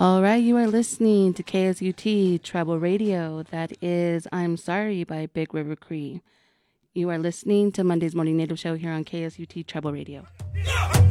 All right, you are listening to KSUT Tribal Radio. That is I'm Sorry by Big River Cree. You are listening to Monday's Morning Native Show here on KSUT Tribal Radio.